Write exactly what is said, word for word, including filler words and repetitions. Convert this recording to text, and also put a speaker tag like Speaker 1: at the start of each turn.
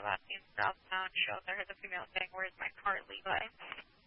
Speaker 1: last name southbound. She also heard the female saying, "Where's my car, Levi?"